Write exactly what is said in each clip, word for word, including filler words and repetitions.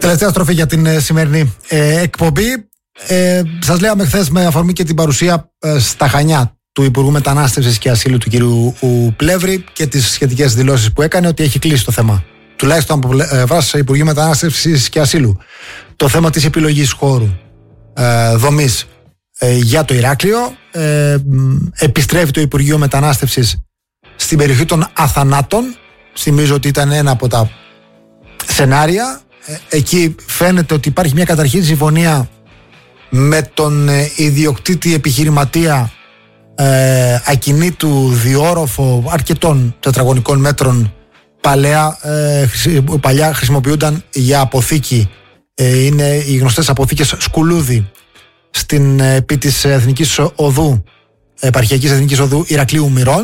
Τελευταία στροφή για την ε, σημερινή ε, εκπομπή. Ε, σας λέγαμε χθες με αφορμή και την παρουσία ε, στα Χανιά του Υπουργού Μετανάστευσης και Ασύλου του κ. Πλεύρη και τις σχετικές δηλώσεις που έκανε ότι έχει κλείσει το θέμα. Τουλάχιστον από πλευράς Υπουργείου Μετανάστευσης και Ασύλου. Το θέμα της επιλογής χώρου ε, δομής ε, για το Ηράκλειο. Ε, επιστρέφει το Υπουργείο Μετανάστευσης στην περιοχή των Αθανάτων. Θυμίζω ότι ήταν ένα από τα σενάρια. Ε, εκεί φαίνεται ότι υπάρχει μια καταρχήν συμφωνία με τον ε, ιδιοκτήτη επιχειρηματία ε, ακινήτου διόροφο αρκετών τετραγωνικών μέτρων. Παλαιά, ε, παλιά χρησιμοποιούνταν για αποθήκη. Ε, είναι οι γνωστές αποθήκες Σκουλούδη στην ε, επί της Εθνικής Οδού, Επαρχιακής Εθνικής Οδού Ηρακλείου Μυρών,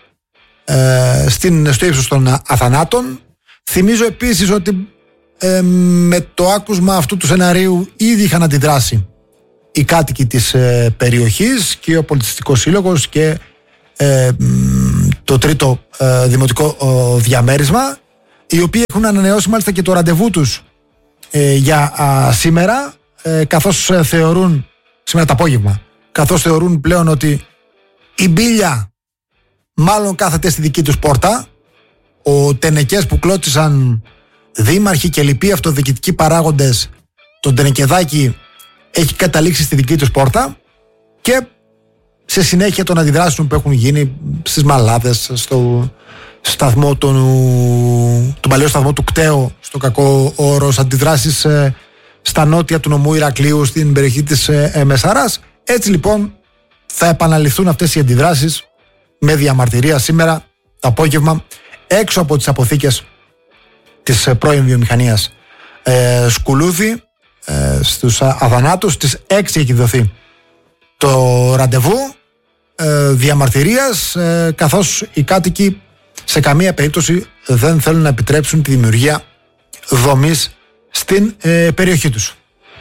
ε, στην, στο ύψος των Αθανάτων. Θυμίζω επίσης ότι ε, με το άκουσμα αυτού του σεναρίου ήδη είχαν αντιδράσει οι κάτοικοι της ε, περιοχής και ο Πολιτιστικός Σύλλογος και ε, το τρίτο ε, δημοτικό ε, διαμέρισμα, οι οποίοι έχουν ανανεώσει μάλιστα και το ραντεβού τους ε, για α, σήμερα, ε, καθώς ε, θεωρούν, σήμερα το απόγευμα, καθώς θεωρούν πλέον ότι η μπίλια μάλλον κάθεται στη δική τους πόρτα. Ο τενεκές που κλώτσισαν δήμαρχοι και λοιποί αυτοδιοικητικοί παράγοντες, τον τενεκεδάκι έχει καταλήξει στη δική τους πόρτα, και σε συνέχεια των αντιδράσεων που έχουν γίνει στις Μαλάδες, στο σταθμό του, τον παλαιό σταθμό του Κταίο, στο κακό όρος, αντιδράσεις ε, στα νότια του νομού Ηρακλείου, στην περιοχή της ε, ε, Μεσαράς. Έτσι λοιπόν θα επαναληφθούν αυτές οι αντιδράσεις με διαμαρτυρία σήμερα το απόγευμα έξω από τις αποθήκες της ε, πρώην βιομηχανίας ε, Σκουλούδη, ε, στους Αθανάτους. Στις έξι έχει δοθεί το ραντεβού ε, διαμαρτυρίας, ε, καθώς οι κάτοικοι σε καμία περίπτωση δεν θέλουν να επιτρέψουν τη δημιουργία δομής στην ε, περιοχή τους.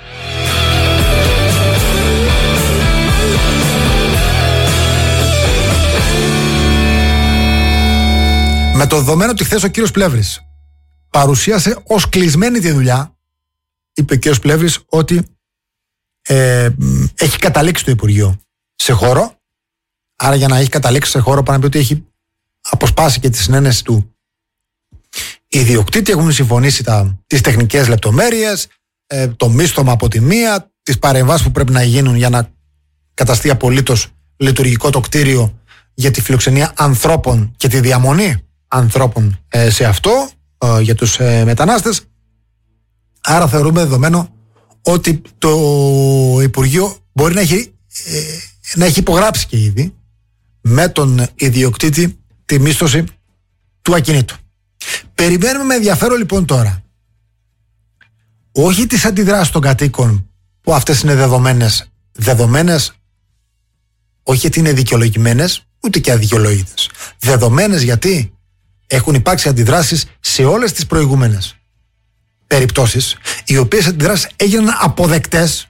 Με το δεδομένο ότι χθες ο κύριος Πλεύρης παρουσίασε ως κλεισμένη τη δουλειά, είπε ο κύριος Πλεύρης ότι ε, έχει καταλήξει το Υπουργείο σε χώρο. Άρα για να έχει καταλήξει σε χώρο πάνω να πει ότι έχει αποσπάσει και τη συνένεση του ιδιοκτήτη, έχουν συμφωνήσει τα, τις τεχνικές λεπτομέρειες, ε, το μίσθωμα από τη μία, τις παρεμβάσεις που πρέπει να γίνουν για να καταστεί απολύτως λειτουργικό το κτίριο για τη φιλοξενία ανθρώπων και τη διαμονή ανθρώπων ε, σε αυτό, ε, για τους ε, μετανάστες. Άρα θεωρούμε δεδομένο ότι το Υπουργείο μπορεί να έχει, ε, να έχει υπογράψει και ήδη με τον ιδιοκτήτη τη μίσθωση του ακινήτου. Περιμένουμε με ενδιαφέρον λοιπόν τώρα όχι τις αντιδράσεις των κατοίκων, που αυτές είναι δεδομένες, δεδομένες όχι γιατί είναι δικαιολογημένες ούτε και αδικαιολόγητες, δεδομένες γιατί έχουν υπάρξει αντιδράσεις σε όλες τις προηγούμενες περιπτώσεις, οι οποίες αντιδράσεις έγιναν αποδεκτές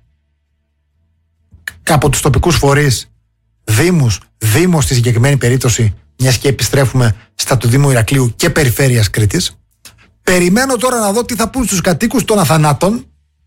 από τους τοπικούς φορείς, δήμους, δήμος στη συγκεκριμένη περίπτωση, μιας και επιστρέφουμε στα του Δήμου Ηρακλείου και Περιφέρειας Κρήτης. Περιμένω τώρα να δω τι θα πούν στους κατοίκους των Αθανάτων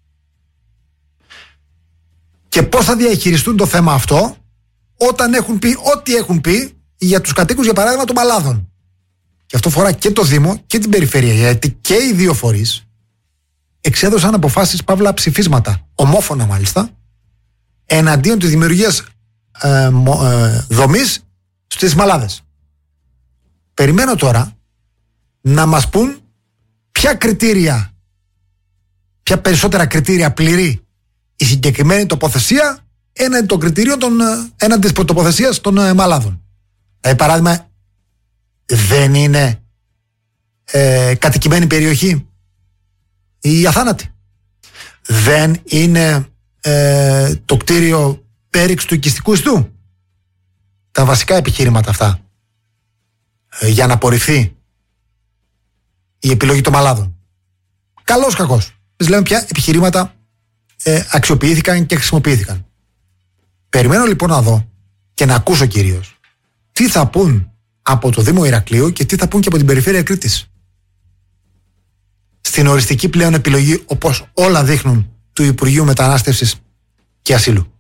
και πώς θα διαχειριστούν το θέμα αυτό όταν έχουν πει ό,τι έχουν πει για τους κατοίκους, για παράδειγμα, των Μαλάδων. Και αυτό φορά και το Δήμο και την Περιφέρεια, γιατί και οι δύο φορείς εξέδωσαν αποφάσεις, παύλα ψηφίσματα, ομόφωνα μάλιστα, εναντίον της δημιουργίας ε, ε, δομής στις Μαλάδες. Περιμένω τώρα να μας πούν ποια κριτήρια, ποια περισσότερα κριτήρια πληρεί η συγκεκριμένη τοποθεσία έναντι των κριτήριων των, έναντι της τοποθεσίας των ε, Μαλάδων. Δηλαδή, παράδειγμα, δεν είναι ε, κατοικημένη περιοχή η Αθάνατη. Δεν είναι ε, το κτίριο πέριξ του οικιστικού ιστού. Τα βασικά επιχειρήματα αυτά ε, για να απορριφθεί η επιλογή των Μαλάδων. Καλώς κακώς. Εμείς λέμε ποια επιχειρήματα ε, αξιοποιήθηκαν και χρησιμοποιήθηκαν. Περιμένω λοιπόν να δω και να ακούσω κυρίως τι θα πούν από το Δήμο Ηρακλείου και τι θα πούν και από την Περιφέρεια Κρήτης. στην οριστική πλέον επιλογή, όπως όλα δείχνουν, του Υπουργείου Μετανάστευσης και Ασύλου.